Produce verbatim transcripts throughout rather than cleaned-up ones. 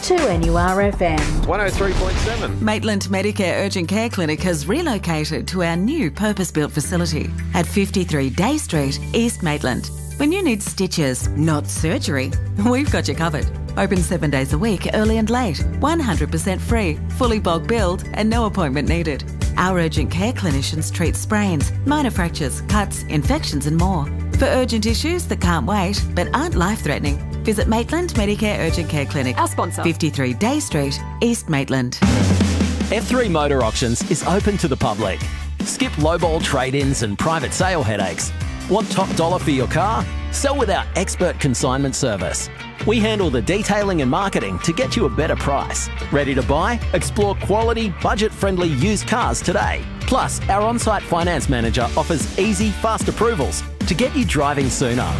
two N U R F M. one oh three point seven. Maitland Medicare Urgent Care Clinic has relocated to our new purpose-built facility at fifty-three Day Street, East Maitland. When you need stitches, not surgery, we've got you covered. Open seven days a week, early and late, one hundred percent free, fully bulk billed and no appointment needed. Our urgent care clinicians treat sprains, minor fractures, cuts, infections and more. For urgent issues that can't wait but aren't life-threatening, visit Maitland Medicare Urgent Care Clinic. Our sponsor. fifty-three Day Street, East Maitland. F three Motor Auctions is open to the public. Skip lowball trade-ins and private sale headaches. Want top dollar for your car? Sell with our expert consignment service. We handle the detailing and marketing to get you a better price. Ready to buy? Explore quality, budget-friendly used cars today. Plus, our on-site finance manager offers easy, fast approvals to get you driving sooner.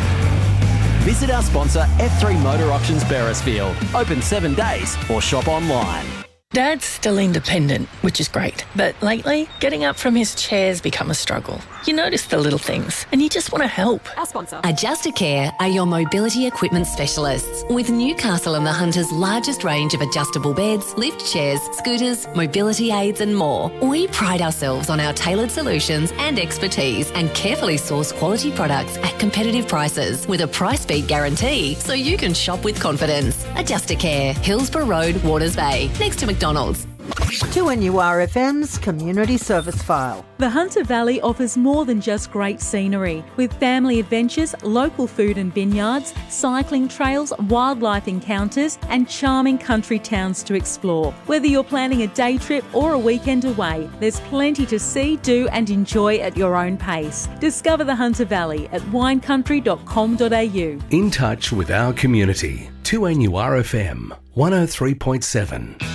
Visit our sponsor F three Motor Auctions Beresfield. Open seven days or shop online. Dad's still independent, which is great. But lately, getting up from his chair's become a struggle. You notice the little things and you just want to help. Our sponsor. Adjustacare are your mobility equipment specialists. With Newcastle and the Hunter's largest range of adjustable beds, lift chairs, scooters, mobility aids and more, we pride ourselves on our tailored solutions and expertise and carefully source quality products at competitive prices with a price beat guarantee so you can shop with confidence. Adjustacare, Hillsborough Road, Waters Bay, next to McDonald's. two N U R F M's Community Service File. The Hunter Valley offers more than just great scenery. With family adventures, local food and vineyards, cycling trails, wildlife encounters and charming country towns to explore. Whether you're planning a day trip or a weekend away, there's plenty to see, do and enjoy at your own pace. Discover the Hunter Valley at wine country dot com dot a u. In touch with our community. two N U R F M one oh three point seven.